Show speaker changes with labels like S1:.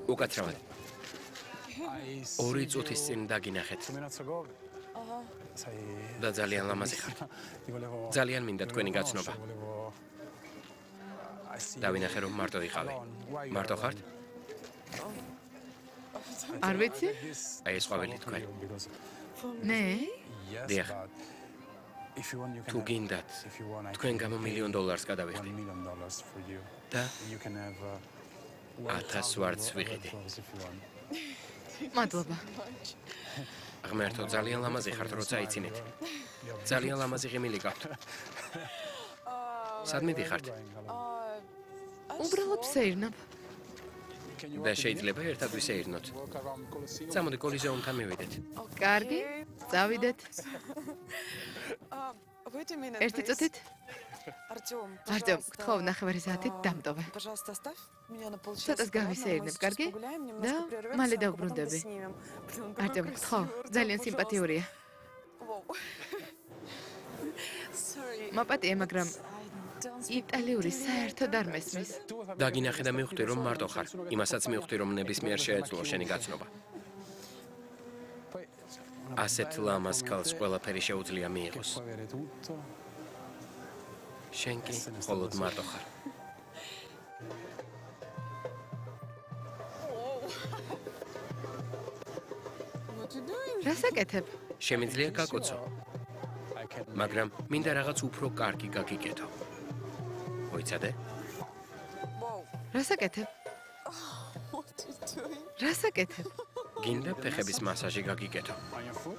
S1: უკაცრავად. 2 წუთის წინ დაგინახეთ. და ძალიან ლამაზი ხართ. ძალიან მინდა თქვენი გაცნობა. დავინახე რომ მარტო იყავი. მარტო ხართ?
S2: არ ვიცი?
S1: აი ეს ყვავილი თქვენ.
S2: მე?
S1: დიახ. თუ გინდათ, თქვენ გამო $1,000,000 გადავიხდი. და 1000 ვარდს ვიყიდი.
S2: მადლობა.
S1: ღმერთო, ძალიან ლამაზი ხართ, როცა იცინეთ. ძალიან ლამაზი ღიმილი გაქვთ. სად მიდიხართ?
S2: უბრალოდ ვსეირნობ.
S1: და შეიძლება ერთად ვისეირნოთ. წამოდი კოლიზეუმთან მივიდეთ.
S2: კარგი, წავიდეთ. ერთი წუთით? Артём, გთხოვ, ნახევარი საათით დამტოვე. ცოტას გავისეირნებ, კარგი? და მალე დავბრუნდები. Артём, გთხოვ, ძალიან სიმპათიურია. მაპატია, მაგრამ იტალიური საერთოდ არ მესმის.
S1: დაგინახე და მივხვდი რომ მარტო ხარ. იმასაც მივხვდი რომ ნებისმიერ შეეძლო შენი გაცნობა. ასეთ ლამაზ ქალს ყველაფერი შეუძლია მიიღოს. შენ კი მხოლოდ მარტო ხარ.
S2: რას აკეთებ?
S1: შემიძლია გაკოცო. მაგრამ მინდა რაღაც უფრო კარგი გაგიკეთო. მოიცადე?
S2: რას აკეთებ? რას აკეთებ?
S1: გინდა ფეხების მასაჟი გაგიკეთო.